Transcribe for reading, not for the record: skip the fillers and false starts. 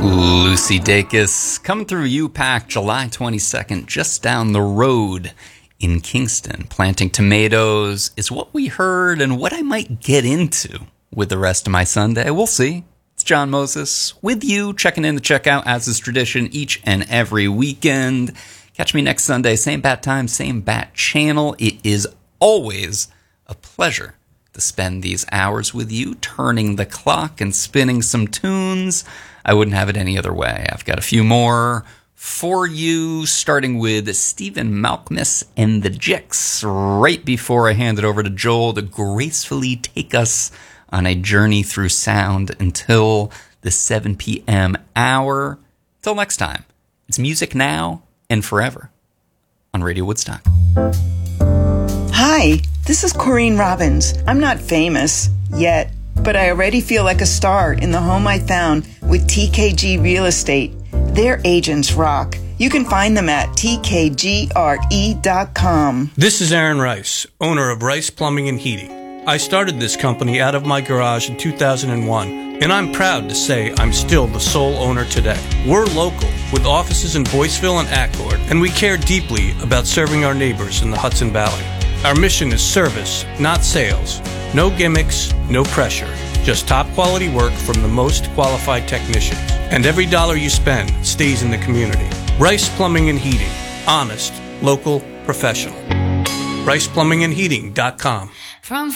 Lucy Dacus coming through U-Pack July 22nd, just down the road in Kingston. Planting tomatoes is what we heard and what I might get into with the rest of my Sunday. We'll see. It's John Moses with you, checking in the checkout as is tradition each and every weekend. Catch me next Sunday, same bat time, same bat channel. It is always a pleasure to spend these hours with you, turning the clock and spinning some tunes. I wouldn't have it any other way. I've got a few more for you, starting with Stephen Malkmus and the Jicks, right before I hand it over to Joel to gracefully take us on a journey through sound until the 7 p.m. hour. Till next time, it's music now and forever on Radio Woodstock. Hi, this is Corrine Robbins. I'm not famous yet, but I already feel like a star in the home I found with TKG Real Estate. Their agents rock. You can find them at tkgre.com. This is Aaron Rice, owner of Rice Plumbing and Heating. I started this company out of my garage in 2001, and I'm proud to say I'm still the sole owner today. We're local, with offices in Boyceville and Accord, and we care deeply about serving our neighbors in the Hudson Valley. Our mission is service, not sales. No gimmicks, no pressure. Just top quality work from the most qualified technicians. And every dollar you spend stays in the community. Rice Plumbing and Heating. Honest, local, professional. RicePlumbingandHeating.com.